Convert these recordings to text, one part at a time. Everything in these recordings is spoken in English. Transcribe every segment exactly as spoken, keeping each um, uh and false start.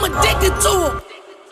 addicted to him.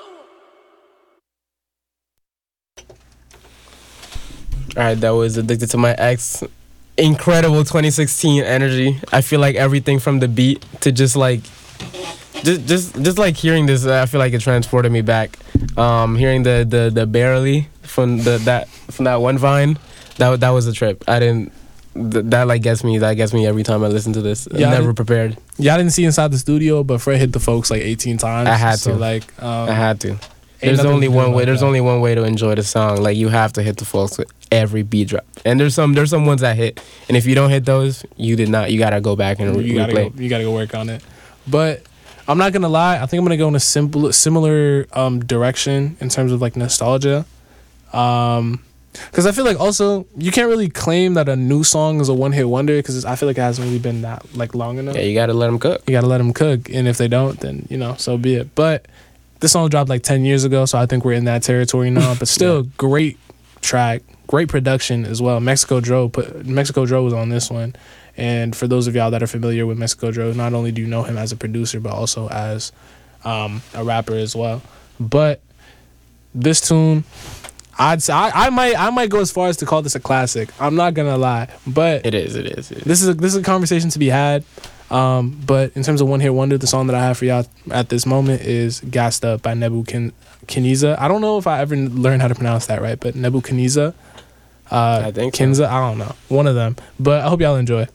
All right, that was Addicted to My Ex. Incredible twenty sixteen energy. I feel like everything from the beat to just like, just just just like hearing this, I feel like it transported me back. Um, hearing the the the barely from the that from that one vine, that that was a trip. I didn't. Th- that like gets me. That gets me every time I listen to this. Yeah, Never prepared. Yeah, I didn't see inside the studio, but Fred hit the folks like eighteen times. I had so to. Like, um, I had to. There's nothing only to do one way. about There's that. only one way to enjoy the song. Like you have to hit the folks with every beat drop. And there's some there's some ones that hit. And if you don't hit those, you did not. You gotta go back and re- you gotta replay. go, you gotta go work on it. But I'm not gonna lie. I think I'm gonna go in a simple similar um, direction in terms of like nostalgia. Um, because I feel like also you can't really claim that a new song is a one hit wonder because I feel like it hasn't really been that like long enough. Yeah, you gotta let them cook. You gotta let them cook, and if they don't, then you know, so be it. But this song dropped like ten years ago, so I think we're in that territory now. But still, yeah. Great track, great production as well. Mexico Dro put Mexico Dro was on this one, and for those of y'all that are familiar with Mexico Dro, not only do you know him as a producer, but also as um, a rapper as well. But this tune, I'd say, I, I might I might go as far as to call this a classic. I'm not gonna lie, but it is. It is. It is. This is a, this is a conversation to be had. Um, but in terms of one hit wonder, the song that I have for y'all at this moment is "Gassed Up" by Nebuchadnezzar. I don't know if I ever learned how to pronounce that right, but Nebuchadnezzar, uh, I think Kinza, so. I don't know, one of them. But I hope y'all enjoy.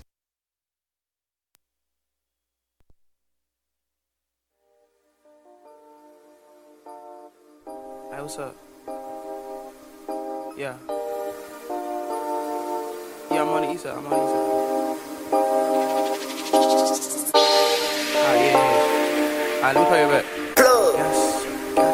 Hey, what's up? Yeah. Yeah, I'm on the east side. I'm on the east side. Ah, yeah, yeah. Alright, let me play it back.